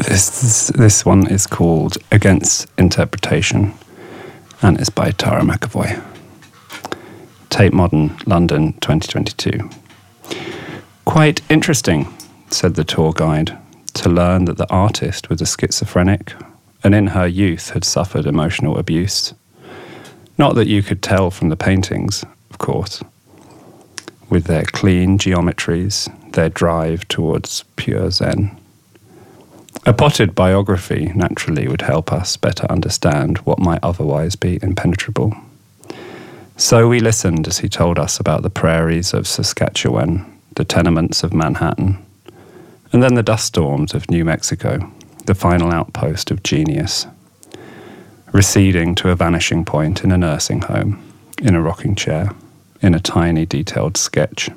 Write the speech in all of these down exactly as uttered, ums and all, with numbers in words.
This, this one is called Against Interpretation, and it's by Tara McAvoy. Tate Modern, London, twenty twenty-two. Quite interesting, said the tour guide, to learn that the artist was a schizophrenic and in her youth had suffered emotional abuse. Not that you could tell from the paintings, of course, with their clean geometries, their drive towards pure Zen. A potted biography naturally would help us better understand what might otherwise be impenetrable. So we listened as he told us about the prairies of Saskatchewan, the tenements of Manhattan, and then the dust storms of New Mexico, the final outpost of genius, receding to a vanishing point in a nursing home, in a rocking chair, in a tiny detailed sketch.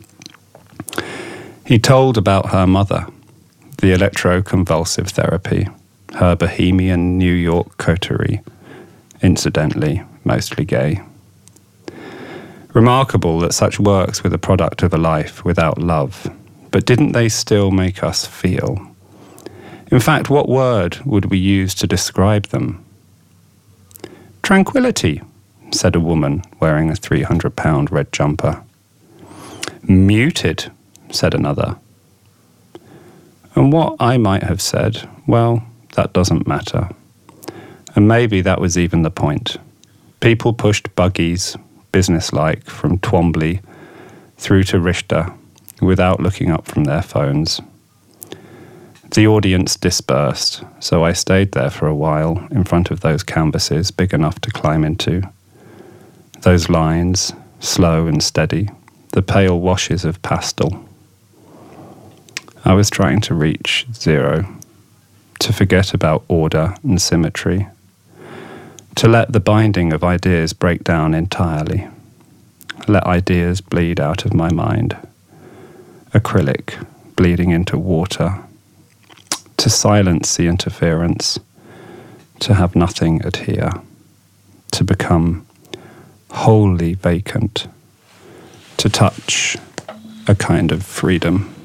He told about her mother, the electroconvulsive therapy, her bohemian New York coterie, incidentally mostly gay. Remarkable that such works were the product of a life without love, but didn't they still make us feel? In fact, what word would we use to describe them? Tranquility, said a woman wearing a three hundred pound red jumper. Muted, said another. And what I might have said, well, that doesn't matter. And maybe that was even the point. People pushed buggies, businesslike, from Twombly through to Richter, without looking up from their phones. The audience dispersed, so I stayed there for a while in front of those canvases big enough to climb into. Those lines, slow and steady, the pale washes of pastel. I was trying to reach zero, to forget about order and symmetry, to let the binding of ideas break down entirely, let ideas bleed out of my mind, acrylic bleeding into water, to silence the interference, to have nothing adhere, to become wholly vacant, to touch a kind of freedom.